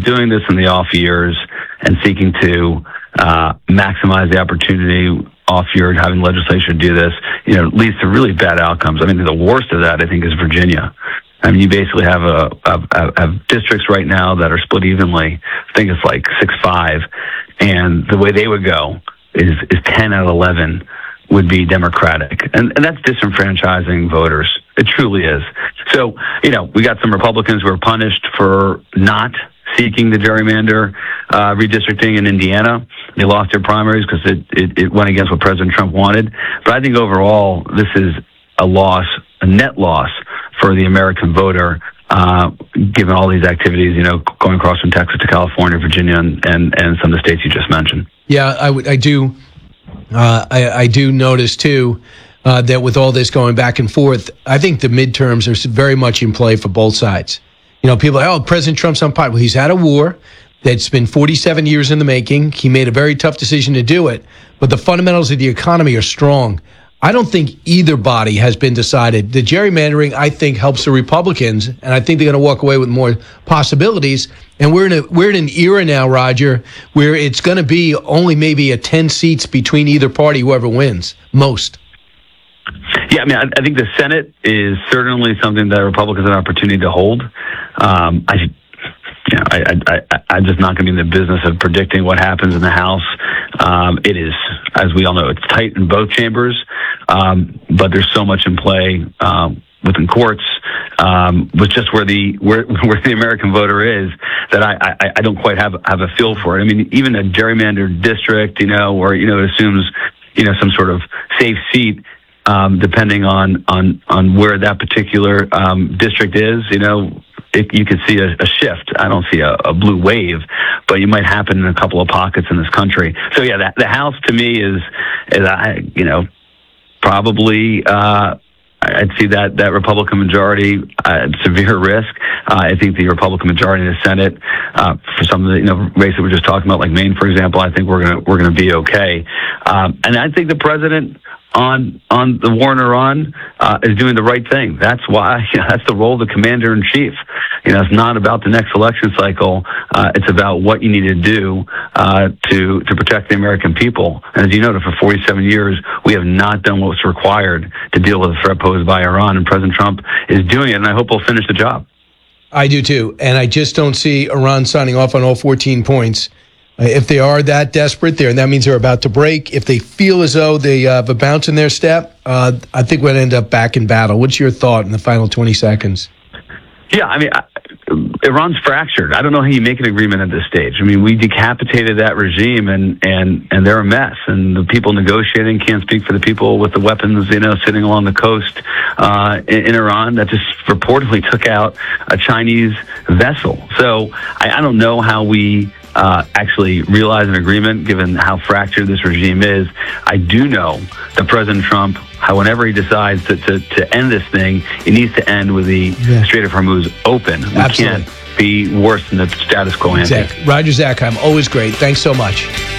doing this in the off years and seeking to maximize the opportunity off year and having legislature do this, leads to really bad outcomes. I mean, the worst of that, I think, is Virginia. I mean, you basically have have districts right now that are split evenly. I think it's like 6-5, and the way they would go is 10 out of 11 would be Democratic, and that's disenfranchising voters. It truly is. So, we got some Republicans who are punished for not seeking the gerrymander redistricting in Indiana. They lost their primaries because it went against what President Trump wanted. But I think overall, this is a loss, a net loss for the American voter, given all these activities, going across from Texas to California, Virginia, and some of the states you just mentioned. Yeah, I do notice, too, that with all this going back and forth, I think the midterms are very much in play for both sides. People are, President Trump's unpopular. Well, he's had a war that's been 47 years in the making. He made a very tough decision to do it, but the fundamentals of the economy are strong. I don't think either body has been decided. The gerrymandering, I think, helps the Republicans, and I think they're going to walk away with more possibilities. And we're in an era now, Roger, where it's going to be only maybe 10 seats between either party, whoever wins, most. Yeah, I mean, I think the Senate is certainly something that Republicans have an opportunity to hold. I'm just not going to be in the business of predicting what happens in the House. It is, as we all know, it's tight in both chambers, but there's so much in play within courts, with just where the American voter is, that I don't quite have a feel for it. I mean, even a gerrymandered district, where it assumes some sort of safe seat. Depending on where that particular district is, you could see a shift. I don't see a blue wave, but you might happen in a couple of pockets in this country. So yeah, the House to me is probably I'd see that Republican majority severe risk. I think the Republican majority in the Senate for some of the races we're just talking about, like Maine, for example, I think we're gonna be okay. And I think the president on the war in Iran is doing the right thing. That's why that's the role of the commander in chief. It's not about the next election cycle. It's about what you need to do to protect the American people. And as you know, for 47 years, we have not done what's required to deal with the threat posed by Iran. And President Trump is doing it, and I hope we'll finish the job. I do too, and I just don't see Iran signing off on all 14 points. If they are that desperate there, and that means they're about to break, if they feel as though they have a bounce in their step, I think we're going to end up back in battle. What's your thought in the final 20 seconds? Yeah, I mean, Iran's fractured. I don't know how you make an agreement at this stage. I mean, we decapitated that regime, and they're a mess. And the people negotiating can't speak for the people with the weapons, sitting along the coast in Iran that just reportedly took out a Chinese vessel. So I don't know how we actually realize an agreement, given how fractured this regime is. I do know that President Trump, whenever he decides to end this thing, it needs to end with the Strait of Hormuz open. We Absolutely. can't be worse than the status quo ante. Roger Zakheim, always great. Thanks so much.